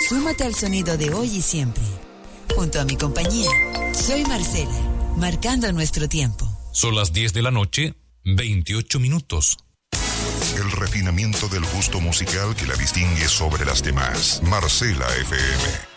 Súmate al sonido de hoy y siempre. Junto a mi compañía, soy Marcela, marcando nuestro tiempo. Son las 10 de la noche, 28 minutos. El refinamiento del gusto musical que la distingue sobre las demás. Marcela FM.